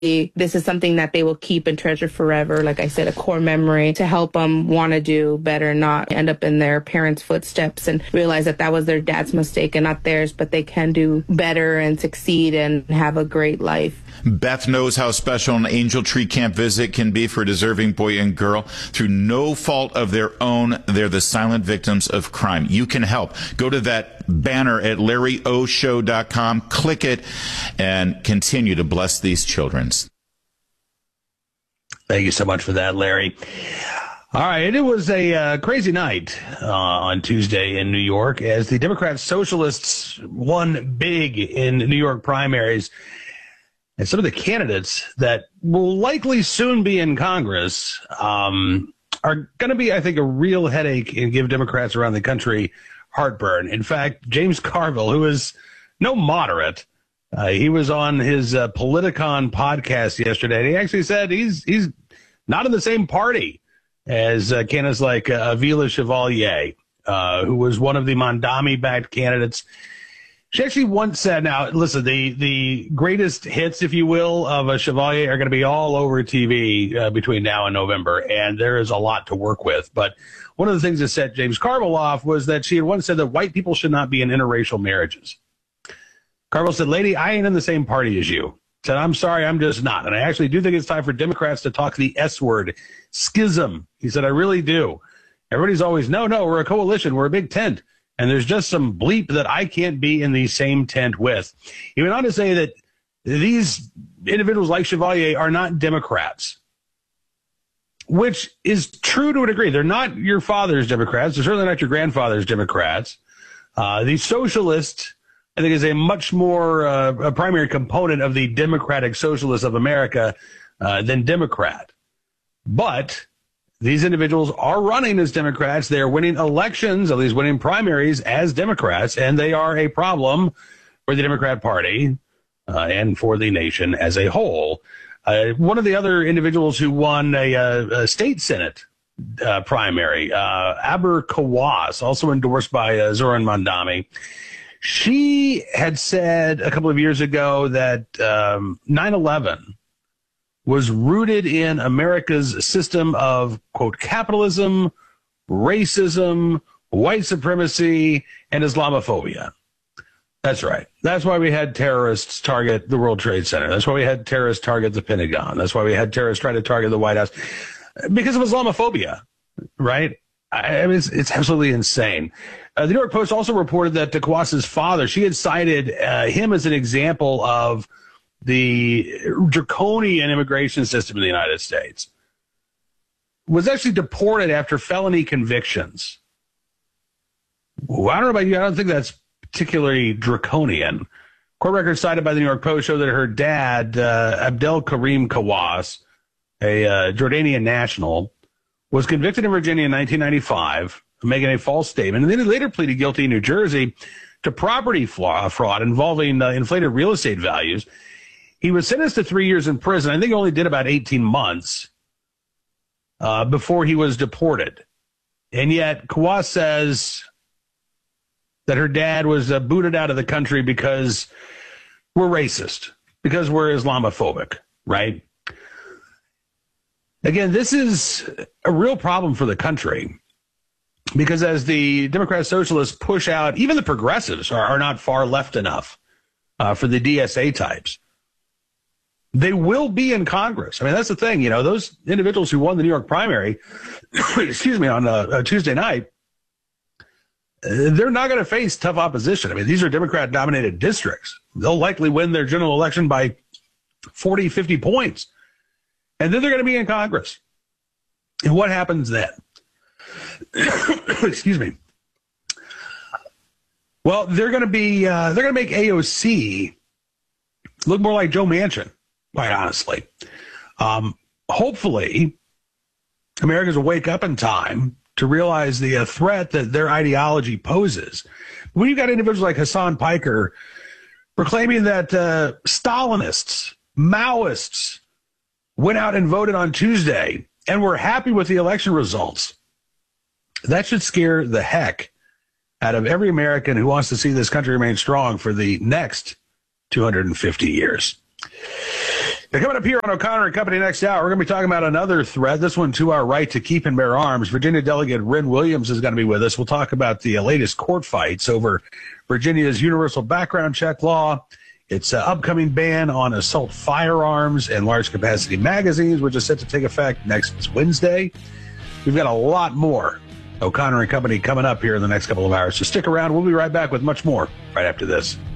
this is something that they will keep and treasure forever. Like I said, a core memory to help them want to do better, not end up in their parents' footsteps and realize that that was their dad's mistake and not theirs, but they can do better and succeed and have a great life. Beth knows how special an Angel Tree Camp visit can be for a deserving boy and girl. Through no fault of their own, they're the silent victims of crime. You can help. Go to that banner at LarryOShow.com, click it, and continue to bless these children. Thank you so much for that, Larry. All right, it was a crazy night on Tuesday in New York as the Democrat Socialists won big in New York primaries. And some of the candidates that will likely soon be in Congress are going to be, I think, a real headache and give Democrats around the country heartburn. In fact, James Carville, who is no moderate, he was on his Politicon podcast yesterday, and he actually said he's not in the same party as candidates like Avila Chevalier, who was one of the Mondami-backed candidates. She actually once said, now, listen, the greatest hits, if you will, of a Chevalier are going to be all over TV between now and November, and there is a lot to work with. But one of the things that set James Carville off was that she had once said that white people should not be in interracial marriages. Carville said, lady, I ain't in the same party as you. Said, I'm sorry, I'm just not. And I actually do think it's time for Democrats to talk the S word, schism. He said, I really do. Everybody's always, no, we're a coalition, we're a big tent. And there's just some bleep that I can't be in the same tent with. He went on to say that these individuals like Chevalier are not Democrats, which is true to a degree. They're not your father's Democrats. They're certainly not your grandfather's Democrats. The socialist, I think, is a much more a primary component of the Democratic Socialists of America than Democrat. But these individuals are running as Democrats. They are winning elections, at least winning primaries as Democrats, and they are a problem for the Democrat Party and for the nation as a whole. One of the other individuals who won a state Senate primary, Aber Kawas, also endorsed by Zoran Mondami, she had said a couple of years ago that 9/11 was rooted in America's system of, quote, capitalism, racism, white supremacy, and Islamophobia. That's right. That's why we had terrorists target the World Trade Center. That's why we had terrorists target the Pentagon. That's why we had terrorists try to target the White House. Because of Islamophobia, right? I mean, it's absolutely insane. The New York Post also reported that Kawas's father, she had cited him as an example of the draconian immigration system in the United States, was actually deported after felony convictions. Well, I don't know about you. I don't think that's particularly draconian. Court records cited by the New York Post show that her dad, Abdel Karim Kawas, a Jordanian national, was convicted in Virginia in 1995 of making a false statement, and then he later pleaded guilty in New Jersey to property fraud involving inflated real estate values. He was sentenced to 3 years in prison. I think he only did about 18 months before he was deported. And yet Kawas says that her dad was booted out of the country because we're racist, because we're Islamophobic, right? Again, this is a real problem for the country because as the Democrat Socialists push out, even the progressives are not far left enough for the DSA types. They will be in Congress. I mean, that's the thing. You know, those individuals who won the New York primary, excuse me, on a Tuesday night, they're not going to face tough opposition. I mean, these are Democrat-dominated districts. They'll likely win their general election by 40, 50 points. And then they're going to be in Congress. And what happens then? Excuse me. Well, they're going to make AOC look more like Joe Manchin, quite honestly. Hopefully, Americans will wake up in time to realize the threat that their ideology poses. When you've got individuals like Hassan Piker proclaiming that Stalinists, Maoists went out and voted on Tuesday and were happy with the election results, that should scare the heck out of every American who wants to see this country remain strong for the next 250 years. Coming up here on O'Connor and Company next hour, we're going to be talking about another threat, this one to our right to keep and bear arms. Virginia Delegate Ren Williams is going to be with us. We'll talk about the latest court fights over Virginia's universal background check law, its upcoming ban on assault firearms and large-capacity magazines, which is set to take effect next Wednesday. We've got a lot more O'Connor and Company coming up here in the next couple of hours. So stick around. We'll be right back with much more right after this.